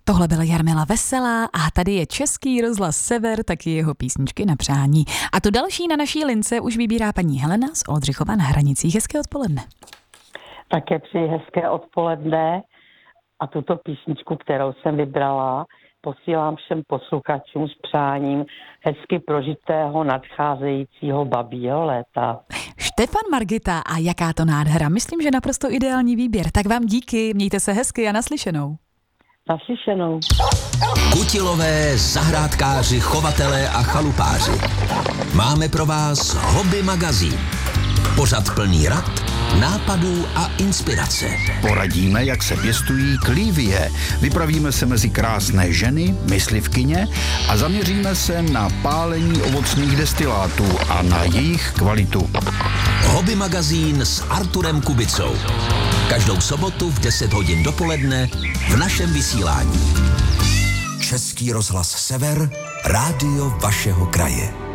Tohle byla Jarmila Veselá a tady je Český rozhlas Sever, taky jeho písničky na přání. A to další na naší lince už vybírá paní Helena z Oldřichova na Hranicích. Hezké odpoledne. Také přeji hezké odpoledne a tuto písničku, kterou jsem vybrala, posílám všem posluchačům s přáním hezky prožitého nadcházejícího babího léta. Štefan Margita a jaká to nádhera. Myslím, že naprosto ideální výběr. Tak vám díky, mějte se hezky a naslyšenou. Naslyšenou. Kutilové, zahrádkáři, chovatelé a chalupáři. Máme pro vás Hobby magazín. Pořad plný rad, nápadů a inspirace. Poradíme, jak se pěstují klívie. Vypravíme se mezi krásné ženy, myslivkyně a zaměříme se na pálení ovocných destilátů a na jejich kvalitu. Hobby magazín s Arturem Kubicou. Každou sobotu v 10 hodin dopoledne v našem vysílání. Český rozhlas Sever, rádio vašeho kraje.